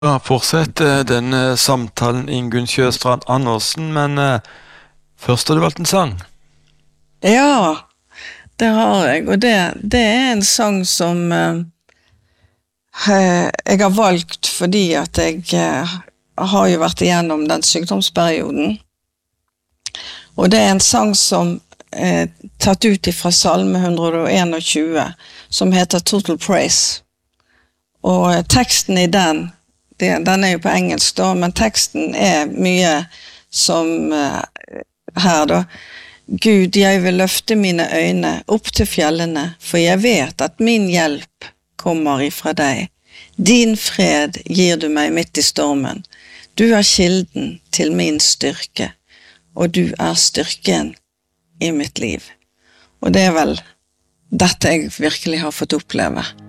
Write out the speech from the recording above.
Ja, fortsett denne samtalen Ingunn Sjøstrand Andersen, men først har du valgt en sang. Ja, det har jeg, og det er en sang som jeg har valgt fordi at jeg har jo vært igjennom den sykdomsperioden. Og det er en sang som er tatt ut fra Salme 121, som heter Total Praise. Og teksten i den er jo på engelsk da, men teksten er mye som her da. Gud, jeg vil løfte mine øyne opp til fjellene, for jeg vet at min hjelp kommer ifra deg. Din fred gir du meg midt i stormen. Du er kilden til min styrke, og du er styrken i mitt liv. Og det er vel dette jeg virkelig har fått oppleve.